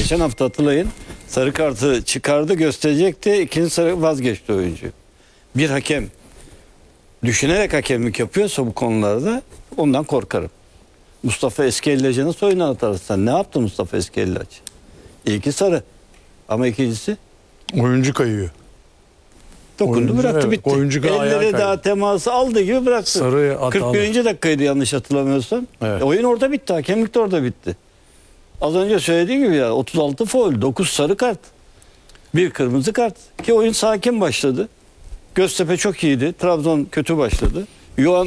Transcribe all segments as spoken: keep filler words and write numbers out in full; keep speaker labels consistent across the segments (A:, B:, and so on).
A: Geçen hafta hatırlayın. Sarı kartı çıkardı, gösterecekti. İkinci sarı vazgeçti oyuncu. Bir hakem düşünerek hakemlik yapıyorsa bu konularda ondan korkarım. Mustafa Eskellacı nasıl oyuna atarsan? Ne yaptı Mustafa Eskellacı? İlki sarı. Ama ikincisi?
B: Oyuncu kayıyor.
A: Dokundu,
B: oyuncu,
A: bıraktı,
B: evet,
A: bitti.
B: Oyuncu
A: Elleri daha teması aldığı gibi bıraktı.
B: Sarı
A: kırk birinci dakikaydı yanlış hatırlamıyorsam.
B: Evet.
A: E, oyun orada bitti. Hakemlik de orada bitti. Az önce söylediğim gibi ya otuz altı faul, dokuz sarı kart. Bir kırmızı kart. Ki oyun sakin başladı. Göztepe çok iyiydi. Trabzon kötü başladı. Yuan,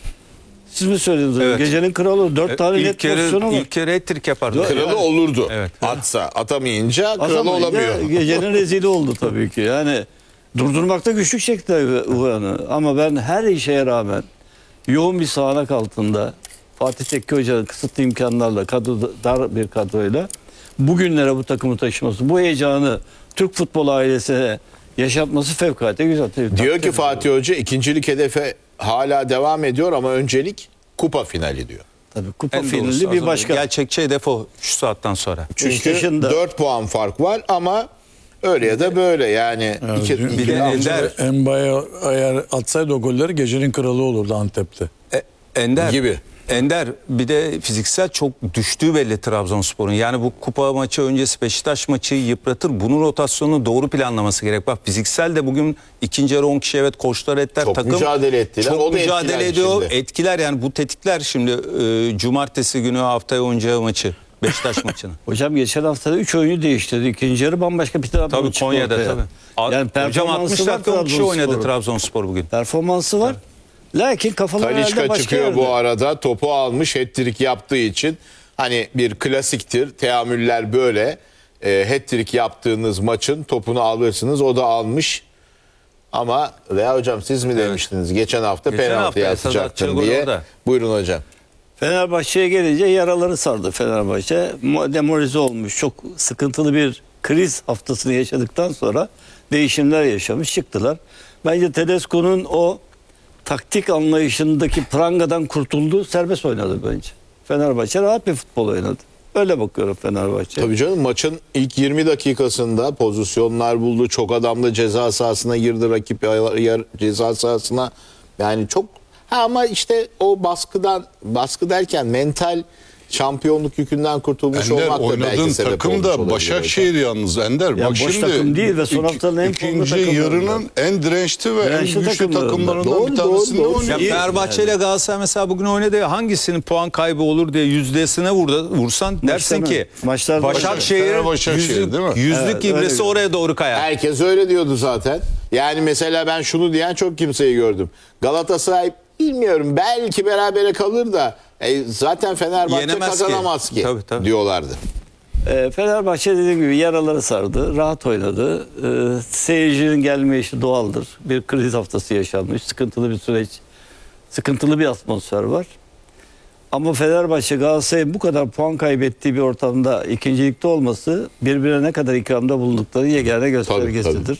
A: siz mi söylediniz?
C: Evet.
A: Gecenin kralı. Dört tane net
C: yarı,
A: pozisyonu var.
C: İlk yarı hat-trick yapardı.
A: Dört-
D: Kralı
A: Yani-
D: olurdu.
C: Evet.
D: Atsa, atamayınca kralı
A: Atamayınca
D: olamıyor.
A: Gecenin rezili oldu tabii ki. Yani durdurmakta güçlük çekti Yuan'ı. Ama ben her işe rağmen yoğun bir sağanak altında Fatih Tekke Hoca'nın kısıtlı imkanlarla, kadro, dar bir kadroyla bugünlere bu takımı taşıması, bu heyecanı Türk futbol ailesine yaşatması fevkalade güzel. Tabii,
D: Diyor ki
A: takdir
D: Fatih Hoca ikincilik hedefe hala devam ediyor ama öncelik kupa finali diyor.
A: Tabii kupa
C: En doğrusu
A: finali
C: az
A: bir
C: önce.
A: başka.
C: Gerçekçi hedef o şu saatten sonra.
D: Çünkü
A: Beşiktaş'ın da-
D: dört puan fark var ama öyle ya da böyle yani.
B: Evet,
D: iki,
B: dün-
D: iki-
C: Bir de
D: altı-
C: Ender-
B: Embaya eğer atsaydı o golleri gecenin kralı olurdu Antep'te.
C: E, Ender
D: Gibi.
C: Ender bir de fiziksel çok düştüğü belli Trabzonspor'un. Yani bu kupa maçı öncesi Beşiktaş maçı yıpratır. Bunun rotasyonunu doğru planlaması gerek. Bak fiziksel de bugün ikinci yarı on kişi evet koçlar ettiler.
D: Çok
C: takım
D: mücadele ettiler.
C: Çok
D: O da
C: mücadele
D: etkiler
C: ediyor.
D: şimdi.
C: Etkiler yani bu tetikler şimdi e, cumartesi günü haftaya oynayacağı maçı. Beşiktaş maçını.
A: Hocam geçen hafta da üç oyuncu değiştirdi. İkinci yarı bambaşka bir Trabzon
C: Tabii
A: çıktı
C: Konya'da
A: ortaya.
C: tabii. A-
A: Yani
C: Hocam
A: performansı
C: altmış
A: var
C: dakika on kişi oynadı
A: Trabzonspor'un.
C: Trabzonspor bugün.
A: Performansı var. Lakin kafalar herhalde
D: Talisca
A: başka
D: çıkıyor
A: yerde.
D: bu arada. Topu almış hat-trick yaptığı için. Hani bir klasiktir. Teamüller böyle. E, hat-trick yaptığınız maçın topunu alırsınız. O da almış. Ama Reha Hocam siz mi demiştiniz? Geçen hafta
C: Geçen hafta
D: penaltıya
C: Esad
D: atacaktın
C: Atçı
D: diye.
C: golü orada.
D: Buyurun hocam.
A: Fenerbahçe'ye gelince yaraları sardı Fenerbahçe. Mo- Demoralize olmuş. Çok sıkıntılı bir kriz haftasını yaşadıktan sonra değişimler yaşamış çıktılar. Bence Tedesco'nun o taktik anlayışındaki prangadan kurtuldu. Serbest oynadı bence. Fenerbahçe rahat bir futbol oynadı. Öyle bakıyorum Fenerbahçe.
D: Tabii canım maçın ilk yirmi dakikasında pozisyonlar buldu. Çok adamla ceza sahasına girdi. Rakip yar- yar- ceza sahasına. Yani çok ha ama işte o baskıdan baskı derken mental şampiyonluk yükünden kurtulmuş
E: Ender
D: olmak da belki
E: oynadığın
D: sebep
E: takım
D: olmuş
E: da
D: olabilir
E: Başakşehir yalnız Ender.
A: Ya
E: Bak
A: boş
E: şimdi
A: takım değil ve son
E: ik-
A: haftanın en formda
E: ikinci
A: takımlarından.
E: yarının en dirençli ve
A: Dirençli
E: en güçlü
A: takımlarından.
E: takımlarından
A: Doğru,
E: bir
A: doğru,
E: tanesinde
A: doğru.
E: oynuyor.
C: Ya
A: İyi.
C: Fenerbahçe ile Galatasaray mesela bugün oynadı ya, hangisinin puan kaybı olur diye yüzdesine vurdu, vursan dersin
A: mı?
C: ki
A: Maçlarda-
C: Başakşehir
E: Fener Başakşehir,
C: yüzlük,
E: değil mi?
C: yüzlük
A: Evet,
C: ibresi
A: öyle.
C: oraya doğru kayar.
D: Herkes öyle diyordu zaten. Yani mesela ben şunu diyen çok kimseyi gördüm. Galatasaray bilmiyorum belki berabere kalır da e, zaten Fenerbahçe
C: Yenemez ki.
D: kazanamaz ki,
C: Tabii, tabii.
D: diyorlardı.
A: Ee, Fenerbahçe dediğim gibi yaraları sardı. Rahat oynadı. Ee, seyircinin gelme işi doğaldır. Bir kriz haftası yaşanmış. Sıkıntılı bir süreç. Sıkıntılı bir atmosfer var. Ama Fenerbahçe Galatasaray'ın bu kadar puan kaybettiği bir ortamda ikincilikte olması birbirine ne kadar ikramda bulundukları yegane göstergesidir.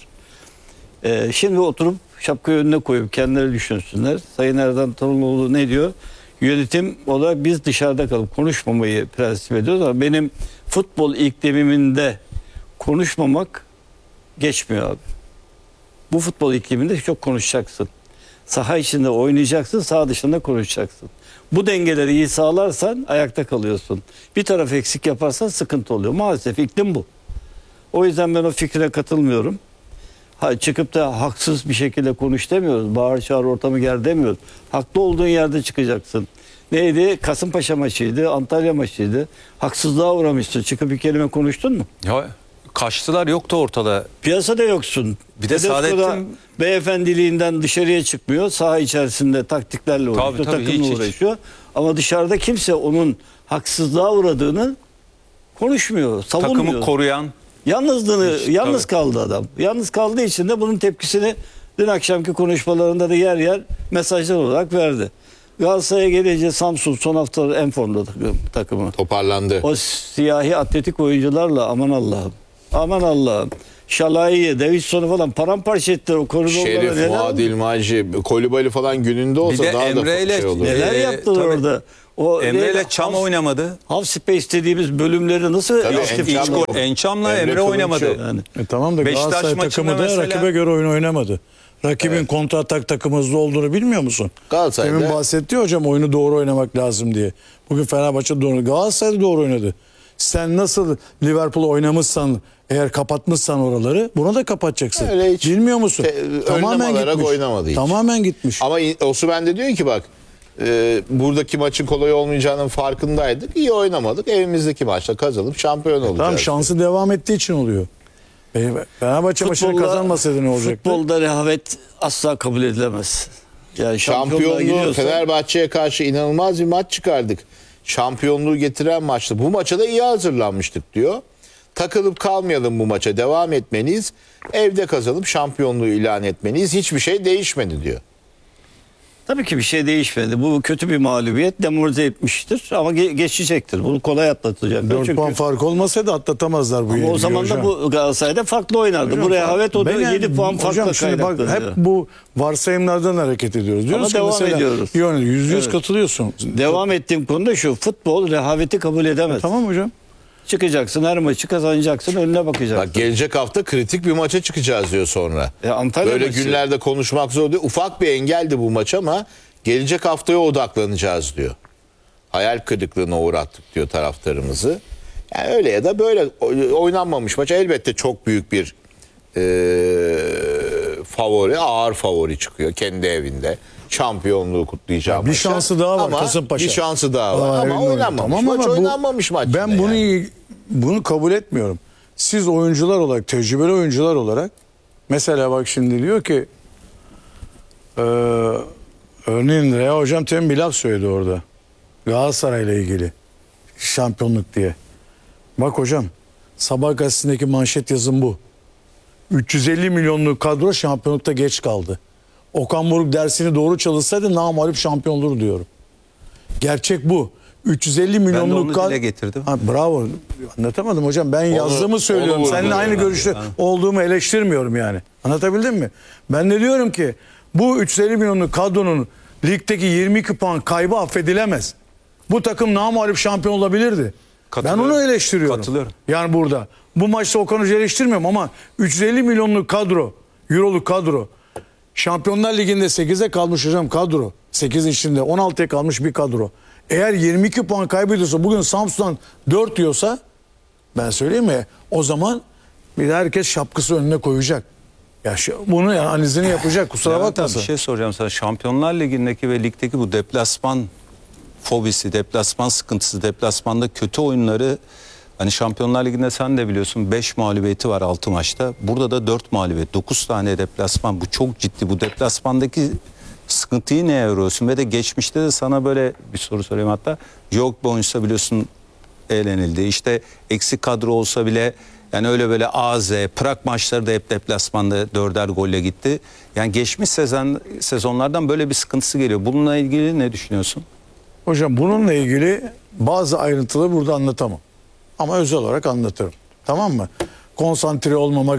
A: Ee, şimdi oturup şapkayı önüne koyup kendileri düşünsünler. Sayın Erdem Torunoğlu ne diyor? Yönetim olarak biz dışarıda kalıp konuşmamayı prensip ediyoruz ama benim futbol iklimiminde konuşmamak geçmiyor abi. Bu futbol ikliminde çok konuşacaksın. Saha içinde oynayacaksın, saha dışında konuşacaksın. Bu dengeleri iyi sağlarsan ayakta kalıyorsun. Bir taraf eksik yaparsan sıkıntı oluyor. Maalesef iklim bu. O yüzden ben o fikre katılmıyorum. Ha, çıkıp da haksız bir şekilde konuş demiyoruz. Bağır çağır ortamı ger demiyoruz. Haklı olduğun yerde çıkacaksın. Neydi? Kasımpaşa maçıydı, Antalya maçıydı. Haksızlığa uğramışsın. Çıkıp bir kelime konuştun mu?
C: Ya kaçtılar, yoktu ortada.
A: Piyasada yoksun.
C: Bir de
A: Tedesco'da
C: Saadettin-
A: beyefendiliğinden dışarıya çıkmıyor. Saha içerisinde taktiklerle uğraşıyor,
C: Tabii, tabii,
A: takımla
C: hiç, hiç.
A: uğraşıyor. Ama dışarıda kimse onun haksızlığa uğradığını konuşmuyor, savunmuyor.
C: Takımı koruyan
A: Yalnızlığını,
C: Hiç,
A: yalnız
C: tabii.
A: kaldı adam. Yalnız kaldığı için de bunun tepkisini dün akşamki konuşmalarında da yer yer mesajlar olarak verdi. Galatasaray'a gelince Samsun son haftalar en formda takım, takımı.
D: Toparlandı.
A: O siyahi atletik oyuncularla aman Allah'ım. Aman Allah'ım. Şalai'ye, Davidson'u falan paramparça ettiler o koridorlara.
D: Şerif,
A: neler,
D: Fuat İlmacı, Kolibali falan gününde olsa
C: Bir de
D: daha
C: Emre
D: da
C: ile-
D: şey olur.
A: neler
C: Ee,
A: yaptılar
C: tabii.
A: orada. O
C: Emre ile
A: ne-
C: Çam
A: half-
C: oynamadı.
A: Half space dediğimiz bölümleri nasıl
D: Tabii,
A: istif-
D: Ençam-
C: İlk gol Ençam'la
D: Emre
C: Emre,
D: Kılınç
C: oynamadı.
D: yok.
A: yani.
B: E tamam da
C: Beşiktaş
B: Galatasaray
C: maçında
B: takımı da
C: mesela-
B: rakibe göre oyun oynamadı. Rakibin kontra atak takımı hızlı olduğunu bilmiyor musun?
D: Galatasaray'da-
B: Demin bahsetti ya hocam oyunu doğru oynamak lazım diye. Bugün Fenerbahçe doğru. Galatasaray'da doğru oynadı. Sen nasıl Liverpool'u oynamışsan, eğer kapatmışsan oraları, bunu da kapatacaksın.
D: Öyle hiç
B: Bilmiyor musun?
D: te-
B: Tamamen
D: önlem alarak
B: gitmiş.
D: oynamadı hiç.
B: Tamamen gitmiş.
D: Ama Osimhen de diyor ki bak e, buradaki maçın kolay olmayacağının farkındaydık. İyi oynamadık. Evimizdeki maçta kazanıp şampiyon olacağız.
B: Tamam, şansı devam ettiği için oluyor. E, Fenerbahçe maçını
A: Futbolda-
B: kazanmasaydı ne olacaktı?
A: Futbolda rehavet asla kabul edilemez. Yani şampiyonluğa
D: Şampiyonluğu
A: gidiyorsan-
D: Fenerbahçe'ye karşı inanılmaz bir maç çıkardık. Şampiyonluğu getiren maçtı. Bu maça da iyi hazırlanmıştık diyor. Takılıp kalmayalım bu maça. Devam etmeliyiz. Evde kazanıp şampiyonluğu ilan etmeliyiz. Hiçbir şey değişmedi diyor.
A: Tabii ki bir şey değişmedi. Bu kötü bir mağlubiyet demoralize etmiştir ama ge- geçecektir. Bunu kolay atlatacaklar.
B: dört
A: Çünkü
B: puan fark olmasaydı atlatamazlar bu
A: ama o
B: yenilgiyi
A: zaman
B: hocam.
A: da bu Galatasaray'da farklı oynardı.
B: Hocam,
A: Bu rehavet o da
B: ben yani-
A: yedi puan farkla
B: hocam şimdi bak,
A: kaynaklanıyor.
B: hep bu varsayımlardan hareket ediyoruz. Diyoruz ki
A: devam
B: mesela,
A: ediyoruz.
B: iyi oynadı. Yüzde yüz
A: Evet.
B: katılıyorsun.
A: Devam ettiğim konu da şu. Futbol rehaveti kabul edemez.
B: Tamam hocam.
A: Çıkacaksın, her maçı kazanacaksın, önüne bakacaksın.
D: Bak gelecek hafta kritik bir maça çıkacağız diyor sonra.
A: E, Antalya
D: Böyle
A: maçı.
D: günlerde konuşmak zor değil. Ufak bir engeldi bu maç ama gelecek haftaya odaklanacağız diyor. Hayal kırıklığına uğrattık diyor taraftarımızı. Yani öyle ya da böyle o- oynanmamış maç elbette çok büyük bir e, favori, ağır favori çıkıyor kendi evinde. Şampiyonluğu kutlayacağım.
B: Bir
D: maça.
B: şansı daha var
D: Ama
B: Kasımpaşa.
D: Bir şansı daha var
B: Aa,
D: ama
B: evinde
D: oynanmamış.
B: Tamam
D: maç
B: ama bu-
D: oynanmamış maç.
B: Ben
D: yine
B: bunu
D: yani.
B: iyi- bunu kabul etmiyorum. Siz oyuncular olarak, tecrübeli oyuncular olarak, mesela bak şimdi diyor ki eee örneğin Rea hocam temin bir laf söyledi orada. Galatasaray'la ilgili şampiyonluk diye. Bak hocam, Sabah gazetesindeki manşet yazım bu. üç yüz elli milyonluk kadro şampiyonlukta geç kaldı. Okan Buruk dersini doğru çalışsaydı namağlup şampiyon olur diyorum. Gerçek bu. üç yüz elli milyonluk
C: onu
B: kad-
C: dile getirdim.
B: Ha, bravo. Anlatamadım hocam. Ben yazdığımı söylüyorum.
D: onu
B: Seninle
D: vurguluyor
B: aynı
D: ben.
B: görüşte olduğumu eleştirmiyorum yani. Anlatabildim mi? Ben de diyorum ki bu üç yüz elli milyonluk kadronun ligdeki yirmi iki puan kaybı affedilemez. Bu takım namağlup şampiyon olabilirdi. Ben
C: Katılıyorum.
B: onu eleştiriyorum.
C: Katılıyorum.
B: Yani burada. Bu maçta Okan Hoca'yı eleştirmiyorum ama üç yüz elli milyonluk kadro, euroluk kadro. Şampiyonlar Ligi'nde sekize kalmış hocam kadro. sekiz içinde on altıya kalmış bir kadro. Eğer yirmi iki puan kaybediyorsa, bugün Samsun'dan dört diyorsa, ben söyleyeyim mi? O zaman bir de herkes şapkası önüne koyacak. Ya şu, bunu yani analizini yapacak. Kusura
C: Levent abi,
B: bakmasın.
C: bir şey soracağım sana. Şampiyonlar Ligi'ndeki ve ligdeki bu deplasman fobisi, deplasman sıkıntısı, deplasmanda kötü oyunları, hani Şampiyonlar Ligi'nde sen de biliyorsun beş mağlubiyeti var altı maçta. Burada da dört mağlubiyet, dokuz tane deplasman. Bu çok ciddi. Bu deplasmandaki sıkıntıyı neye yoruyorsun? Ve de geçmişte de sana böyle bir soru sorayım hatta. Yok boyunca biliyorsun eğlenildi. İşte eksik kadro olsa bile yani öyle böyle A Z, Prag maçları da hep deplasmanda dörder golle gitti. Yani geçmiş sezon sezonlardan böyle bir sıkıntısı geliyor. Bununla ilgili ne düşünüyorsun?
B: Hocam bununla ilgili bazı ayrıntıları burada anlatamam. Ama özel olarak anlatırım. Tamam mı? Konsantre olmamak